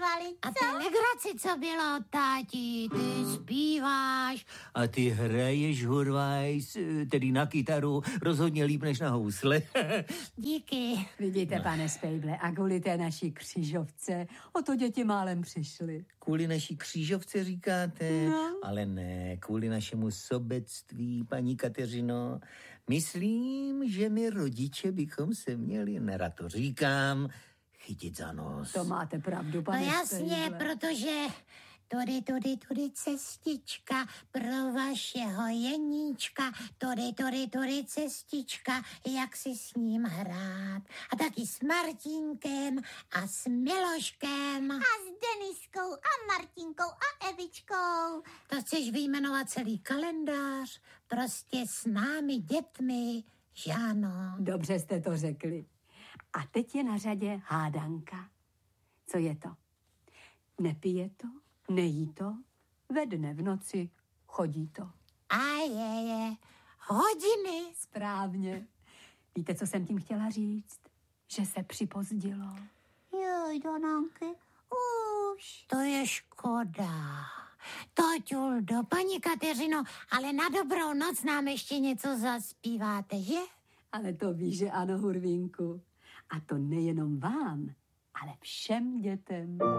zpívali, A co? té legraci, co bylo, táti, ty zpíváš. A ty hraješ, Hurvajs, tedy na kytaru, rozhodně líp než na housle. Díky. Vidíte, pane Spejble, a kvůli té naší křižovce o to děti málem přišly. Kvůli naší křížovce říkáte? No. Ale ne, kvůli našemu sobectví, paní Kateřino. Myslím, že my rodiče bychom se měli, nerad to říkám, chytit za nos. To máte pravdu, No pane jasně, Spejble. protože tudy cestička pro vašeho Jeníčka, tudy cestička, jak si s ním hrát. A taky s Martinkem a s Miloškem. A s Deniskou a Martinkou a Evičkou. To chceš vyjmenovat celý kalendář? Prostě s námi dětmi, že ano. Dobře jste to řekli. A teď je na řadě hádanka. Co je to? Nepije to, nejí to, ve dne v noci chodí to. A je, hodiny. Správně. Víte, co jsem tím chtěla říct? Že se připozdilo. Joj, Donánky, už. To je škoda. Toťuldo, paní Kateřino, ale na dobrou noc nám ještě něco zaspíváte, že? Ale to ví, že ano, Hurvínku. A to nejenom vám, ale všem dětem.